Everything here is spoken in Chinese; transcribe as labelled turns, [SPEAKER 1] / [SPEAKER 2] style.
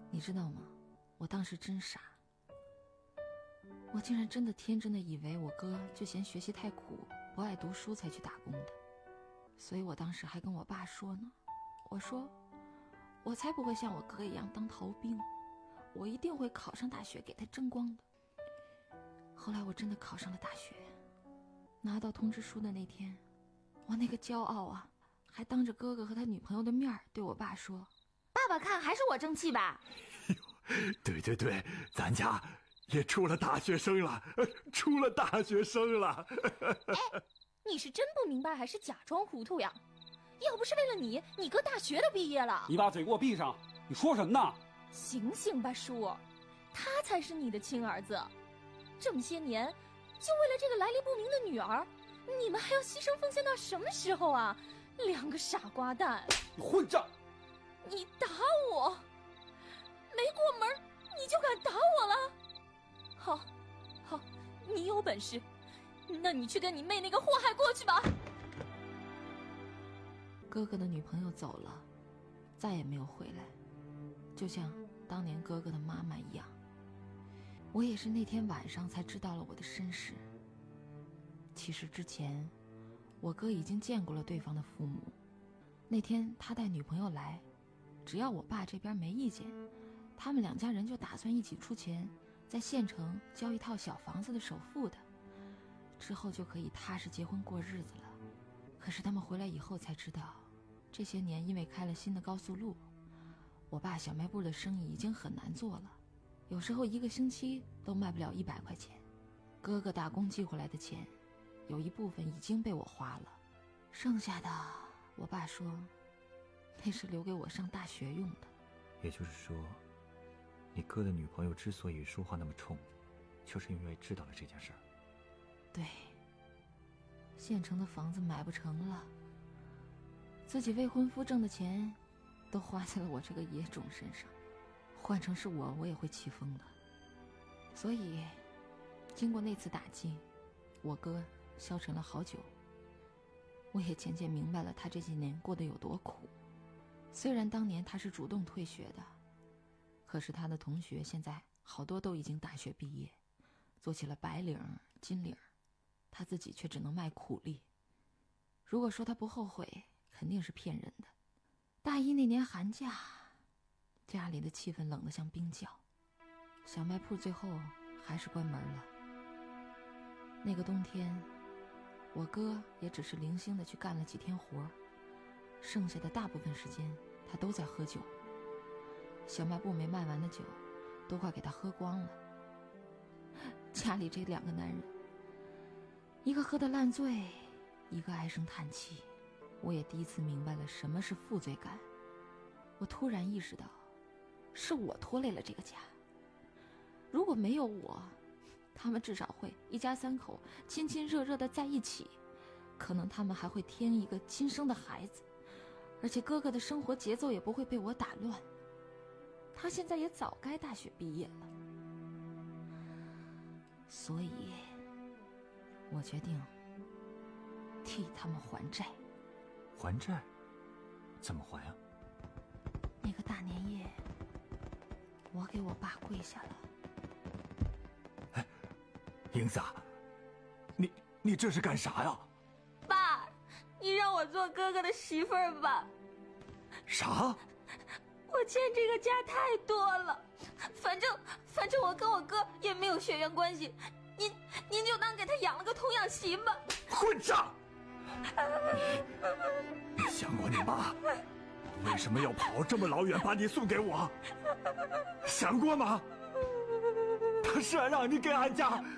[SPEAKER 1] 你知道吗？我当时真傻，我竟然真的天真的以为我哥就嫌学习太苦，不爱读书才去打工的。所以我当时还跟我爸说呢，我说我才不会像我哥一样当逃兵，我一定会考上大学给他争光的。后来我真的考上了大学，拿到通知书的那天，我那个骄傲啊，还当着哥哥和他女朋友的面对我爸说，
[SPEAKER 2] 爸爸看还是我争气吧。
[SPEAKER 3] 对对对，咱家也出了大学生了，出了大学生了。
[SPEAKER 2] 哎，你是真不明白还是假装糊涂呀？要不是为了你，你哥大学都毕业了。
[SPEAKER 4] 你把嘴给我闭上，你说什么呢？
[SPEAKER 2] 醒醒吧，叔，他才是你的亲儿子，这么些年就为了这个来历不明的女儿，你们还要牺牲奉献到什么时候啊？两个傻瓜蛋！
[SPEAKER 4] 你混账！
[SPEAKER 2] 你打我，没过门你就敢打我了？好，好，你有本事，那你去跟你妹那个祸害过去吧。
[SPEAKER 1] 哥哥的女朋友走了，再也没有回来，就像当年哥哥的妈妈一样。我也是那天晚上才知道了我的身世。其实之前我哥已经见过了对方的父母，那天他带女朋友来，只要我爸这边没意见，他们两家人就打算一起出钱在县城交一套小房子的首付的，之后就可以踏实结婚过日子了。可是他们回来以后才知道，这些年因为开了新的高速路，我爸小卖部的生意已经很难做了，有时候一个星期都卖不了100块钱。哥哥打工寄回来的钱有一部分已经被我花了，剩下的我爸说那是留给我上大学用的。
[SPEAKER 3] 也就是说，你哥的女朋友之所以说话那么冲，就是因为知道了这件事儿。
[SPEAKER 1] 对，县城的房子买不成了，自己未婚夫挣的钱都花在了我这个野种身上，换成是我也会气疯的。所以经过那次打击，我哥消沉了好久，我也渐渐明白了他这些年过得有多苦。虽然当年他是主动退学的，可是他的同学现在好多都已经大学毕业，做起了白领、金领，他自己却只能卖苦力。如果说他不后悔，肯定是骗人的。大一那年寒假，家里的气氛冷得像冰窖，小卖铺最后还是关门了。那个冬天，我哥也只是零星的去干了几天活，剩下的大部分时间他都在喝酒。小卖部没卖完的酒都快给他喝光了。家里这两个男人，一个喝得烂醉，一个唉声叹气。我也第一次明白了什么是负罪感。我突然意识到，是我拖累了这个家。如果没有我，他们至少会一家三口亲亲热热的在一起，可能他们还会添一个亲生的孩子，而且哥哥的生活节奏也不会被我打乱。他现在也早该大学毕业了。所以我决定替他们还债。
[SPEAKER 3] 还债？怎么还啊？
[SPEAKER 1] 那个大年夜，我给我爸跪下了。
[SPEAKER 3] 哎，英子啊，你这是干啥呀？
[SPEAKER 2] 爸，你让我做哥哥的媳妇儿吧。
[SPEAKER 3] 啥？
[SPEAKER 2] 我欠这个家太多了，反正我跟我哥也没有血缘关系，您就当给他养了个童养媳吧。
[SPEAKER 3] 混账！你想过你妈为什么要跑这么老远把你送给我？想过吗？他是让你给俺家